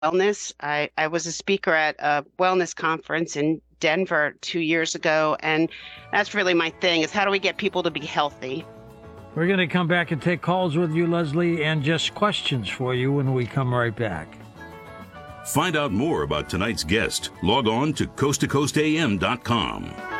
wellness. I was a speaker at a wellness conference in Denver 2 years ago, and that's really my thing is how do we get people to be healthy? We're going to come back and take calls with you, Leslie, and just questions for you when we come right back. Find out more about tonight's guest. Log on to coasttocoastam.com.